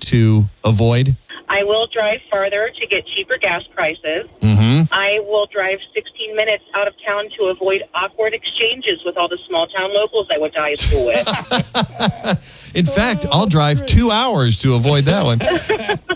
to avoid? I will drive farther to get cheaper gas prices. Mm-hmm. I will drive 16 minutes out of town to avoid awkward exchanges with all the small town locals I went to high school with. In fact, I'll drive 2 hours to avoid that one.